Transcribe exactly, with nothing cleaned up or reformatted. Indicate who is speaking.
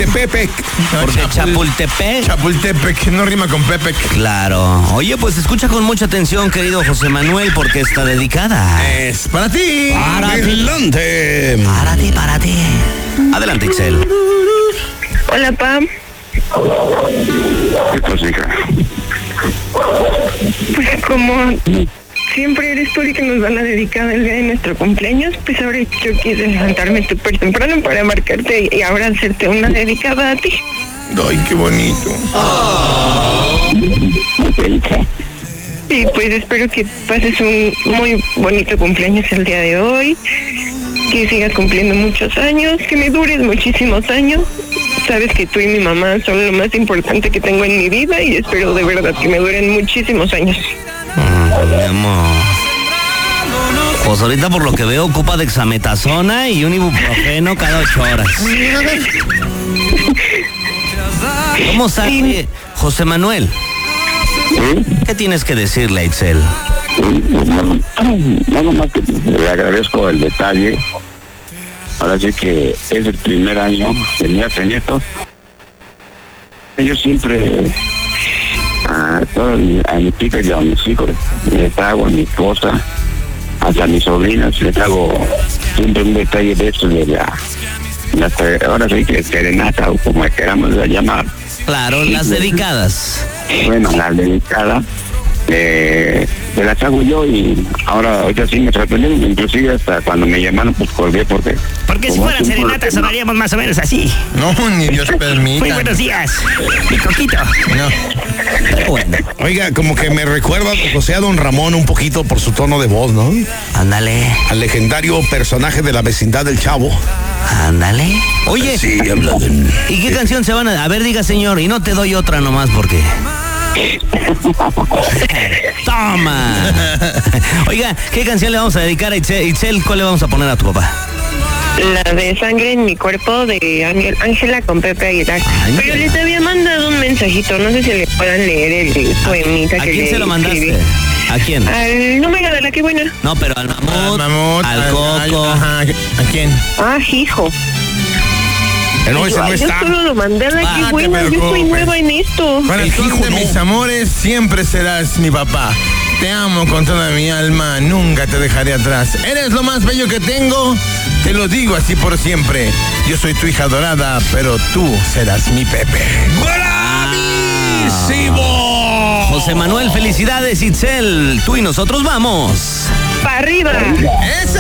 Speaker 1: Chapultepec.
Speaker 2: Porque
Speaker 1: Chapul-
Speaker 2: Chapultepec.
Speaker 1: Chapultepec, no rima con Pepec.
Speaker 2: Claro. Oye, pues escucha con mucha atención, querido José Manuel, porque está dedicada.
Speaker 1: Es para ti.
Speaker 2: Para ti.
Speaker 1: Adelante.
Speaker 2: Para ti, para ti. Adelante, Ixel.
Speaker 3: Hola, Pam.
Speaker 4: ¿Qué pasa, hija?
Speaker 3: Pues como siempre eres tú el que nos van a dedicar el día de nuestro cumpleaños, pues ahora yo quise levantarme súper temprano para marcarte y ahora hacerte una dedicada a ti.
Speaker 1: Ay, qué bonito.
Speaker 3: Y pues espero que pases un muy bonito cumpleaños el día de hoy, que sigas cumpliendo muchos años, que me dures muchísimos años. Sabes que tú y mi mamá son lo más importante que tengo en mi vida y espero de verdad que me duren muchísimos años.
Speaker 2: Mm, mi amor. Pues ahorita por lo que veo ocupa dexametasona y un ibuprofeno cada ocho horas. ¿Cómo sabe, José Manuel? ¿Qué tienes que decirle a Itzel?
Speaker 4: Nada más que le agradezco el detalle. Ahora sí que es el primer año de mi nieto. Yo siempre a, todo, a mi chica y a mis hijos les hago, a mi esposa, hasta a mis sobrinas les hago siempre un detalle de eso de la, la ahora sí que serenata o como queramos llamar.
Speaker 2: Claro, las dedicadas.
Speaker 4: Bueno, la dedicada eh, se las hago yo y ahora ahorita sí me sorprendieron, inclusive hasta cuando me llamaron pues colgué porque
Speaker 5: Porque si fueran serenatas sonaríamos más o menos así.
Speaker 1: No, ni Dios permita.
Speaker 5: Muy buenos días, mi coquito.
Speaker 1: No.
Speaker 2: Pero bueno,
Speaker 1: Oiga, como que me recuerda a José a Don Ramón un poquito por su tono de voz, ¿no?
Speaker 2: ándale,
Speaker 1: Al legendario personaje de la vecindad del Chavo.
Speaker 2: ándale. Oye,
Speaker 1: Sí, habla de...
Speaker 2: ¿y qué canción se van a...? A ver, diga, señor, y no te doy otra nomás porque... ¡Toma! Oiga, ¿qué canción le vamos a dedicar a Itzel? Itzel, ¿cuál le vamos a poner a tu papá?
Speaker 3: La de Sangre en mi cuerpo de Ángel- Ángela con Pepe Aguilar.
Speaker 2: Ay,
Speaker 3: Pero
Speaker 2: mira.
Speaker 3: les había mandado un mensajito, no sé si le puedan leer el poemita
Speaker 2: ¿A
Speaker 3: que
Speaker 2: quién
Speaker 3: le
Speaker 2: se lo mandaste?
Speaker 3: escribí.
Speaker 2: ¿A quién?
Speaker 3: Al número de la que buena.
Speaker 2: No, pero al mamut,
Speaker 1: Al mamut,
Speaker 2: al
Speaker 1: al-
Speaker 2: coco.
Speaker 1: al- ajá, ¿a quién?
Speaker 3: Ah, hijo.
Speaker 1: No, ese no
Speaker 3: Yo
Speaker 1: está.
Speaker 3: solo lo mandé a la
Speaker 2: Ah,
Speaker 3: que
Speaker 1: te
Speaker 3: buena, yo soy
Speaker 1: preocupes.
Speaker 3: nueva en esto.
Speaker 1: Para
Speaker 6: El
Speaker 1: todos
Speaker 6: hijo
Speaker 1: de
Speaker 6: no.
Speaker 1: mis amores siempre serás mi papá. Te amo con toda mi alma, nunca te dejaré atrás. Eres lo más bello que tengo, te lo digo así por siempre. Yo soy tu hija dorada, pero tú serás mi Pepe. ¡Bravísimo!
Speaker 2: José Manuel, felicidades, Itzel. Tú y nosotros vamos.
Speaker 3: ¡Para arriba!
Speaker 1: ¡Eso!